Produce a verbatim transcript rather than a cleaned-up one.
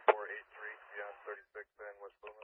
four eight three, beyond thirty-six and West Loomis.